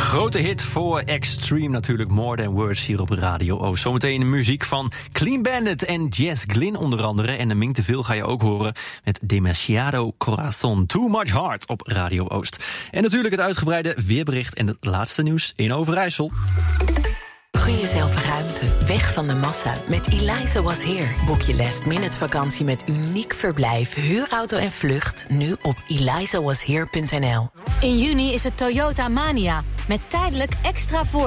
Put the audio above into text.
Grote hit voor Extreme natuurlijk, More Than Words hier op Radio Oost. Zometeen de muziek van Clean Bandit en Jess Glynn onder andere. En de Ming te Veel ga je ook horen met Demasiado Corazon, Too Much Heart op Radio Oost. En natuurlijk het uitgebreide weerbericht en het laatste nieuws in Overijssel. Gun jezelf ruimte, weg van de massa. Met Eliza Was Here boek je last-minute vakantie met uniek verblijf, huurauto en vlucht. Nu op elizawashere.nl. In juni is het Toyota Mania met tijdelijk extra voordeel.